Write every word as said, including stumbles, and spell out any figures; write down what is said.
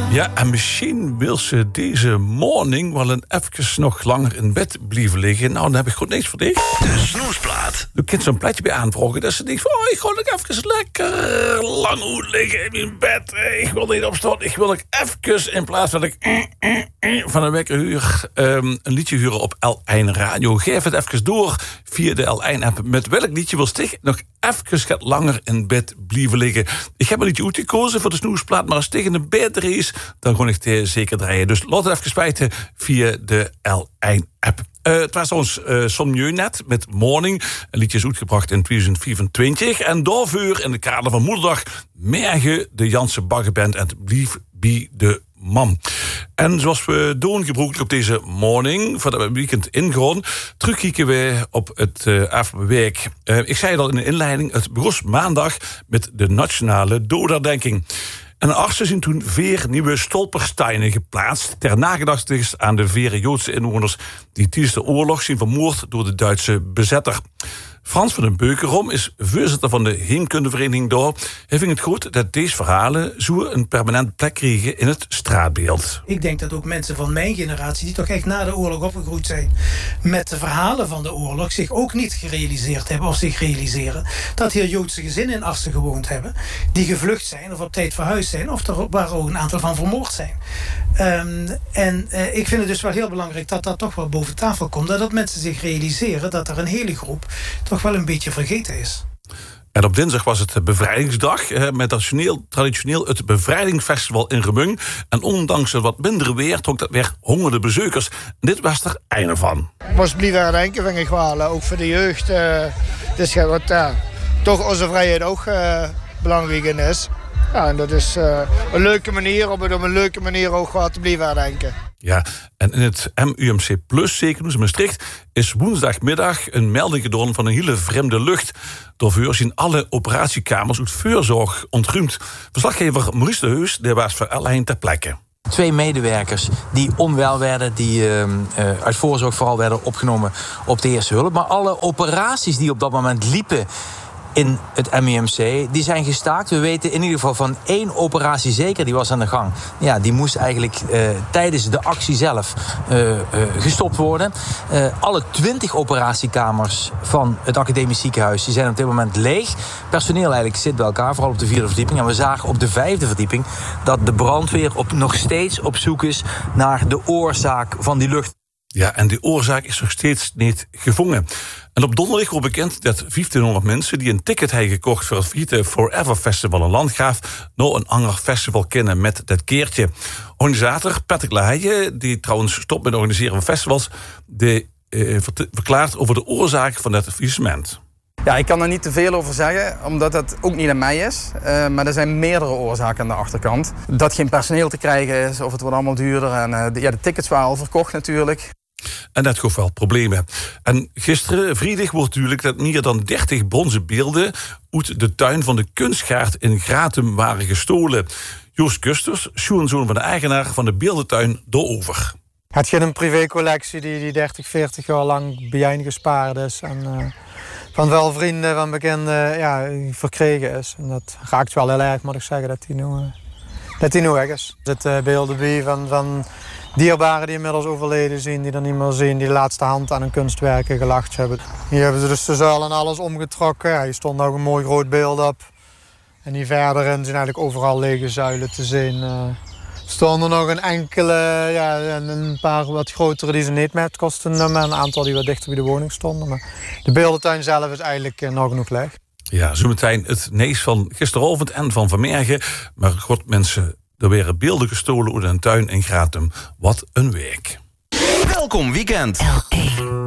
Ja, en misschien wil ze deze morning wel een even nog langer in bed blijven liggen. Nou, dan heb ik gewoon niks voor dich. De snoesplaat. Je kunt zo'n plekje bij aanvragen. Dat ze denkt van, oh, ik wil nog even lekker lang goed liggen in mijn bed. Ik wil niet opstaan. Ik wil nog even, in plaats van dat ik van een wekkerhuur um, een liedje huren op L één Radio. Geef het even door via de L één app. Met welk liedje wil Stig nog even gaat langer in bed blijven liggen? Ik heb een liedje uitgekozen voor de snoesplaat, maar als Stig in de bed er is, dan gewoon ik het zeker draaien. Dus laat het even spijten via de L één app. Uh, het was ons uh, Son net met Morning. Een liedje is uitgebracht in tweeduizend vierentwintig. En daarvoor in het kader van Moederdag mergen de Janse Baggerband en het Blief bij de Mam. En zoals we doen gebruikelijk op deze morning, voordat we het weekend ingaan, terugkijken we op het uh, afgelopen week. Uh, ik zei het al in de inleiding, het begon maandag met de nationale dodenherdenking. En artsen zijn toen vier nieuwe stolpersteinen geplaatst ter nagedachtenis aan de vier Joodse inwoners die tijdens de oorlog zijn vermoord door de Duitse bezetter. Frans van den Beukerom is voorzitter van de Heemkundevereniging daar. Hij vindt het goed dat deze verhalen zo een permanent plek kregen in het straatbeeld. Ik denk dat ook mensen van mijn generatie, die toch echt na de oorlog opgegroeid zijn met de verhalen van de oorlog, zich ook niet gerealiseerd hebben of zich realiseren dat hier Joodse gezinnen in Assen gewoond hebben, die gevlucht zijn of op tijd verhuisd zijn, of er waar ook een aantal van vermoord zijn. Um, en uh, ik vind het dus wel heel belangrijk dat dat toch wel boven tafel komt. Dat mensen zich realiseren dat er een hele groep toch wel een beetje vergeten is. En op dinsdag was het bevrijdingsdag, met traditioneel, traditioneel het bevrijdingsfestival in Remung. En ondanks het wat minder weer trok dat weer honderden bezoekers. En dit was er einde van. Ik was blij herdenken, vind ik wel. Ook voor de jeugd. Uh, het is wat uh, toch onze vrijheid ook uh, belangrijk in is. Ja, en dat is uh, een leuke manier om het op een leuke manier ook wat te blijven herdenken. Ja, en in het M U M C Plus ziekenhuis in Maastricht is woensdagmiddag een melding gedaan van een hele vreemde lucht. Daarvoor zien alle operatiekamers uit voorzorg ontruimd. Verslaggever Maurice de Heus, die was voor L één ter plekke. Twee medewerkers die onwel werden, die uh, uh, uit voorzorg vooral werden opgenomen op de eerste hulp. Maar alle operaties die op dat moment liepen in het M U M C, die zijn gestaakt. We weten in ieder geval van één operatie zeker, die was aan de gang. Ja, die moest eigenlijk uh, tijdens de actie zelf uh, uh, gestopt worden. Uh, alle twintig operatiekamers van het academisch ziekenhuis, die zijn op dit moment leeg. Personeel eigenlijk zit bij elkaar, vooral op de vierde verdieping. En we zagen op de vijfde verdieping dat de brandweer op, nog steeds op zoek is naar de oorzaak van die lucht. Ja, en die oorzaak is nog steeds niet gevonden. En op donderdag wordt bekend dat vijftienhonderd mensen die een ticket hebben gekocht voor het Vierte Forever Festival in Landgraaf nou een ander festival kennen met dat keertje. Organisator Patrick Lahije, die trouwens stopt met het organiseren van festivals, die eh, verklaart over de oorzaak van dat faillissement. Ja, ik kan er niet te veel over zeggen, omdat het ook niet aan mij is. Uh, maar er zijn meerdere oorzaken aan de achterkant. Dat geen personeel te krijgen is, of het wordt allemaal duurder. En uh, de, ja, de tickets waren al verkocht natuurlijk. En dat gaf wel problemen. En gisteren, vrijdag, wordt natuurlijk dat meer dan dertig bronzen beelden uit de tuin van de Kunstgaard in Gratum waren gestolen. Joost Kusters, schoonzoon van de eigenaar van de beeldentuin, doorover. Het gaat een privécollectie die, die dertig, veertig jaar lang bijeen gespaard is. En uh, van wel vrienden, van bekenden, ja, verkregen is. En dat raakt wel heel erg, moet ik zeggen, dat die nu, uh, dat die nu weg is. Er zitten beelden bij van, van dierbaren die inmiddels overleden zijn, die er niet meer zien, die de laatste hand aan hun kunstwerken gelegd hebben. Hier hebben ze dus de zuil en alles omgetrokken. Ja, hier stond nog een mooi groot beeld op. En hier verderin zijn eigenlijk overal lege zuilen te zien. Uh, stonden nog een enkele, ja, een paar wat grotere die ze niet met kosten nummer. Een aantal die wat dichter bij de woning stonden. Maar de beeldentuin zelf is eigenlijk uh, nog genoeg leeg. Ja, zometeen het nieuws van gisteravond en van vanmorgen. Maar god mensen, er werden beelden gestolen uit een tuin in Gratum. Wat een week. Welkom weekend. L één.